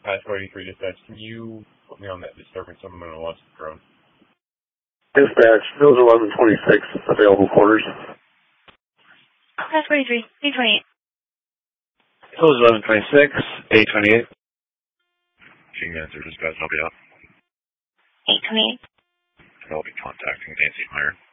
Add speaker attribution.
Speaker 1: Pass 43 dispatch, can you put me on that disturbance? I'm going to launch the drone.
Speaker 2: Dispatch, Hills 1126, available quarters.
Speaker 3: Pass 43, 828.
Speaker 4: Hills 1126, 828.
Speaker 5: Machine Gun Answer Dispatch, I'll be out.
Speaker 3: 828.
Speaker 5: I'll be contacting Nancy Meyer.